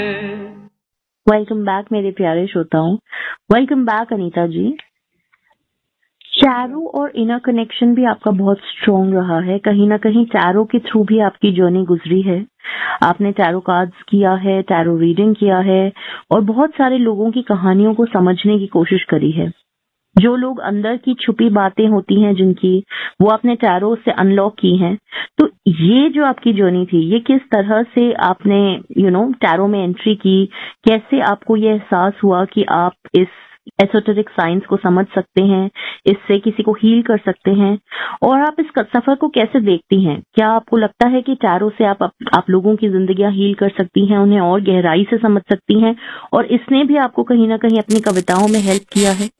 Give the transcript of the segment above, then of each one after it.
Welcome back मेरे प्यारे श्रोताओं। वेलकम बैक अनीता जी। टैरो और इनर कनेक्शन भी आपका बहुत स्ट्रॉन्ग रहा है। कहीं ना कहीं टैरो के थ्रू भी आपकी जर्नी गुजरी है। आपने टैरो कार्ड्स किया है, टैरो रीडिंग किया है और बहुत सारे लोगों की कहानियों को समझने की कोशिश करी है। जो लोग अंदर की छुपी बातें होती हैं जिनकी, वो आपने टैरो से अनलॉक की हैं। तो ये जो आपकी जर्नी थी, ये किस तरह से आपने टैरो में एंट्री की? कैसे आपको ये एहसास हुआ कि आप इस एसोटेरिक साइंस को समझ सकते हैं, इससे किसी को हील कर सकते हैं? और आप इस सफर को कैसे देखती हैं? क्या आपको लगता है कि टैरो से आप लोगों की जिंदगियां हील कर सकती हैं, उन्हें और गहराई से समझ सकती हैं, और इसने भी आपको कहीं ना कहीं अपनी कविताओं में हेल्प किया है?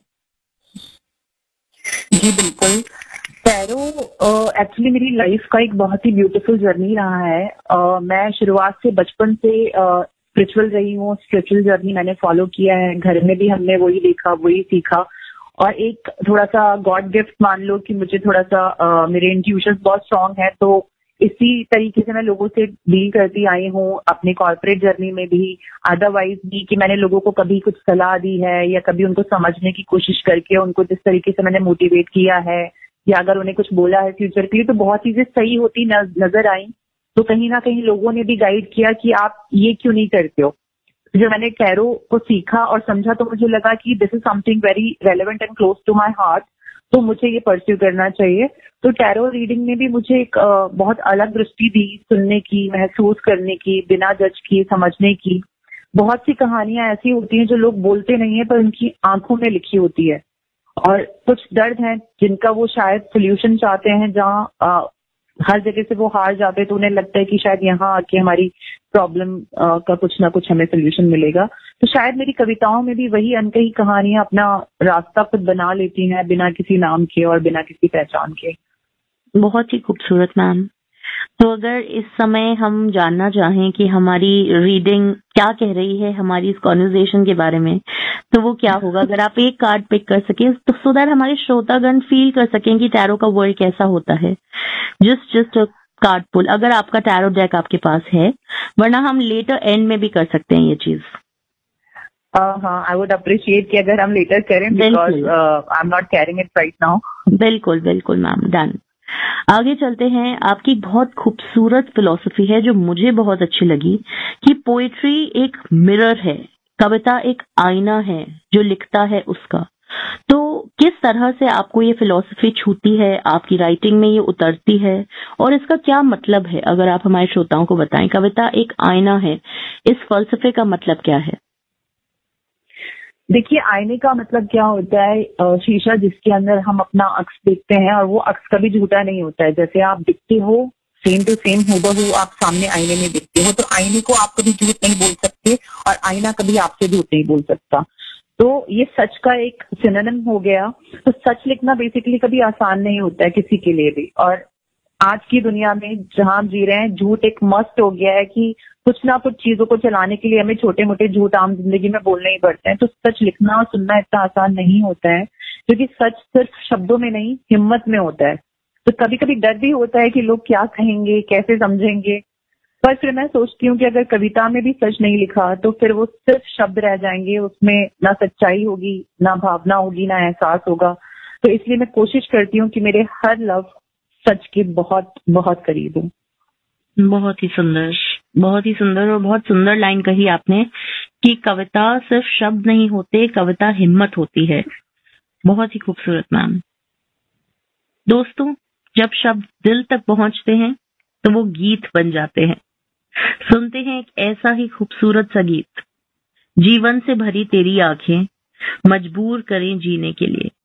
जी बिल्कुल। टैरो एक्चुअली मेरी लाइफ का एक बहुत ही ब्यूटीफुल जर्नी रहा है। मैं शुरुआत से बचपन से स्पिरिचुअल रही हूँ। स्पिरिचुअल जर्नी मैंने फॉलो किया है। घर में भी हमने वही देखा, वही सीखा। और एक थोड़ा सा गॉड गिफ्ट मान लो कि मुझे थोड़ा सा मेरे इंट्यूशंस बहुत स्ट्रांग है, तो इसी तरीके से मैं लोगों से डील करती आई हूँ अपनी कॉर्पोरेट जर्नी में भी, अदरवाइज भी, कि मैंने लोगों को कभी कुछ सलाह दी है या कभी उनको समझने की कोशिश करके उनको जिस तरीके से मैंने मोटिवेट किया है, या अगर उन्हें कुछ बोला है फ्यूचर के लिए, तो बहुत चीजें सही होती नजर आई। तो कहीं ना कहीं लोगों ने भी गाइड किया कि आप ये क्यों नहीं करते हो। जब मैंने टैरो को सीखा और समझा तो मुझे लगा कि this is something very relevant and close to my heart, तो मुझे ये परस्यू करना चाहिए। तो टैरो रीडिंग ने भी मुझे एक बहुत अलग दृष्टि दी, सुनने की, महसूस करने की, बिना जज किए समझने की। बहुत सी कहानियां ऐसी होती हैं जो लोग बोलते नहीं है पर उनकी आंखों में लिखी होती है, और कुछ दर्द हैं जिनका वो शायद सोल्यूशन चाहते हैं, जहाँ हर जगह से वो हार जाते हैं, तो उन्हें लगता है कि शायद यहाँ आके हमारी प्रॉब्लम का कुछ ना कुछ हमें सोल्यूशन मिलेगा। तो शायद मेरी कविताओं में भी वही अनकही कहानियां अपना रास्ता खुद बना लेती हैं, बिना किसी नाम के और बिना किसी पहचान के। बहुत ही खूबसूरत मैम। तो अगर इस समय हम जानना चाहें कि हमारी रीडिंग क्या कह रही है हमारी इस कॉन्वर्सेशन के बारे में, तो वो क्या होगा? अगर आप एक कार्ड पिक कर सकें तो सो दैट हमारे श्रोतागण फील कर सकें कि टैरो का वर्ल्ड कैसा होता है। जस्ट कार्ड पुल, अगर आपका टैरो डेक आपके पास है, वरना हम लेटर एंड में भी कर सकते हैं ये चीज। हाँ, आई वुड अप्रिशिएट कि अगर हम लेटर करें, because I am not carrying it right now. बिल्कुल बिल्कुल मैम, डन। आगे चलते हैं। आपकी बहुत खूबसूरत फिलॉसफी है जो मुझे बहुत अच्छी लगी कि पोएट्री एक मिरर है, कविता एक आईना है जो लिखता है उसका। तो किस तरह से आपको ये फिलॉसफी छूती है, आपकी राइटिंग में ये उतरती है, और इसका क्या मतलब है? अगर आप हमारे श्रोताओं को बताएं, कविता एक आईना है, इस फलसफे का मतलब क्या है? देखिए, आईने का मतलब क्या होता है? शीशा जिसके अंदर हम अपना अक्स देखते हैं, और वो अक्स कभी झूठा नहीं होता है। जैसे आप दिखते हो सेम टू सेम हूबहू आप सामने आईने में दिखते हो, तो आईने को आप कभी झूठ नहीं बोल सकते और आईना कभी आपसे झूठ नहीं बोल सकता। तो ये सच का एक सिनोनिम हो गया। तो सच लिखना बेसिकली कभी आसान नहीं होता है किसी के लिए भी, और आज की दुनिया में जहां हम जी रहे हैं, झूठ एक मस्ट हो गया है कि कुछ ना कुछ चीजों को चलाने के लिए हमें छोटे मोटे झूठ आम जिंदगी में बोलने ही पड़ते हैं। तो सच लिखना और सुनना इतना आसान नहीं होता है, क्योंकि सच सिर्फ शब्दों में नहीं, हिम्मत में होता है। तो कभी कभी डर भी होता है कि लोग क्या कहेंगे, कैसे समझेंगे। पर फिर मैं सोचती हूँ कि अगर कविता में भी सच नहीं लिखा तो फिर वो सिर्फ शब्द रह जाएंगे, उसमें ना सच्चाई होगी, ना भावना होगी, ना एहसास होगा। तो इसलिए मैं कोशिश करती हूँ कि मेरे हर लफ्ज सच के बहुत बहुत करीब हूँ। बहुत ही सुंदर, बहुत ही सुंदर, और बहुत सुंदर लाइन कही आपने कि कविता सिर्फ शब्द नहीं होते, कविता हिम्मत होती है। बहुत ही खूबसूरत मैम। दोस्तों, जब शब्द दिल तक पहुंचते हैं तो वो गीत बन जाते हैं। सुनते हैं एक ऐसा ही खूबसूरत सा गीत। जीवन से भरी तेरी आंखें मजबूर करें जीने के लिए,